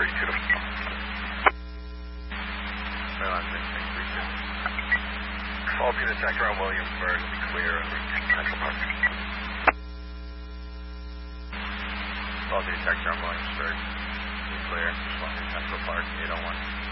32 to 4. Right on, 632. All team sector on Williamsburg will be clear on Route 2 Central Park. All team sector on Williamsburg. Be clear. Just 1 Central Park, 801.